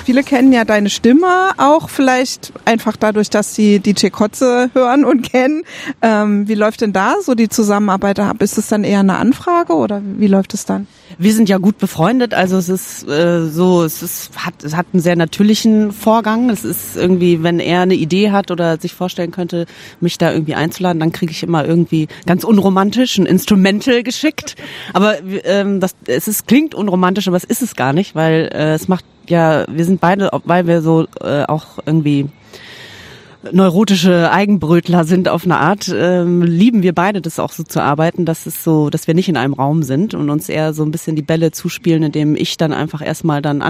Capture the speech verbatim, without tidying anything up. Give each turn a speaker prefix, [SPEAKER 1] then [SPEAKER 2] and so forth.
[SPEAKER 1] viele kennen ja deine Stimme auch vielleicht einfach dadurch, dass sie D J Kotze hören und kennen. Ähm, wie läuft denn da so die Zusammenarbeit ab? Ist es dann eher eine Anfrage oder wie läuft es dann?
[SPEAKER 2] Wir sind ja gut befreundet, also es ist äh, so, es ist hat es hat einen sehr natürlichen Vorgang. Es ist irgendwie, wenn er eine Idee hat oder sich vorstellen könnte, mich da irgendwie einzuladen, dann kriege ich immer irgendwie ganz unromantisch ein Instrumental geschickt. Aber ähm, das es ist klingt unromantisch, aber es ist es gar nicht, weil äh, es macht ja, wir sind beide, weil wir so äh, auch irgendwie neurotische Eigenbrötler sind auf eine Art, ähm, lieben wir beide das auch so zu arbeiten, dass es so, dass wir nicht in einem Raum sind und uns eher so ein bisschen die Bälle zuspielen, indem ich dann einfach erstmal dann